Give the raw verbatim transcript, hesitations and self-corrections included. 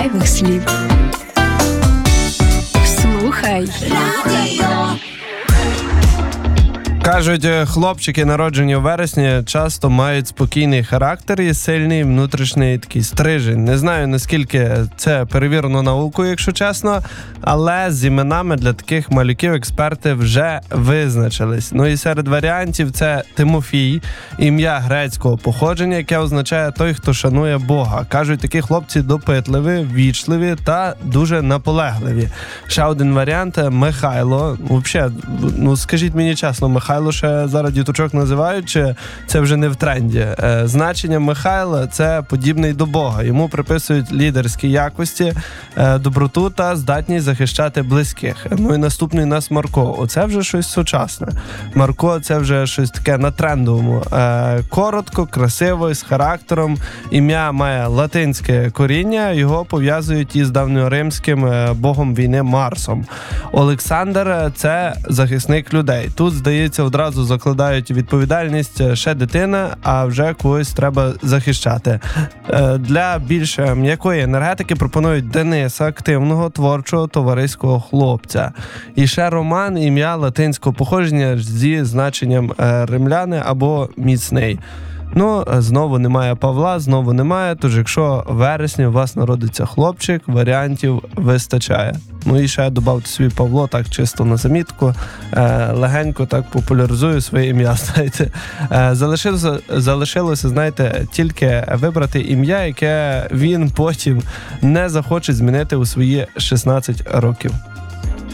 зайвих слів. Слухай радіо. Кажуть, хлопчики, народжені у вересні, часто мають спокійний характер і сильний внутрішній такий стрижень. Не знаю, наскільки це перевірено наукою, якщо чесно, але з іменами для таких малюків експерти вже визначились. Ну і серед варіантів це Тимофій, ім'я грецького походження, яке означає той, хто шанує Бога. Кажуть, такі хлопці допитливі, ввічливі та дуже наполегливі. Ще один варіант – Михайло. Взагалі, ну скажіть мені чесно, Михайло ще зараз діточок називають, чи це вже не в тренді? Е, значення Михайла – це подібний до Бога. Йому приписують лідерські якості, е, доброту та здатність захищати близьких. Ну і наступний у нас Марко. Оце вже щось сучасне. Марко – це вже щось таке на трендовому. Е, коротко, красиво, з характером. Ім'я має латинське коріння, його пов'язують із давньоримським е, богом війни Марсом. Олександр – це захисник людей. Тут, здається, одразу закладають відповідальність ще дитина, а вже когось треба захищати. Для більш м'якої енергетики пропонують Дениса, активного, творчого, товариського хлопця. І ще Роман, ім'я латинського походження зі значенням римляни або міцний. Ну, знову немає Павла, знову немає, тож якщо в вересні у вас народиться хлопчик, варіантів вистачає. Ну і ще додавте собі Павло, так чисто на замітку, е, легенько так популяризую своє ім'я, знаєте. Е, залишилося, залишилося, знаєте, тільки вибрати ім'я, яке він потім не захоче змінити у свої шістнадцять років.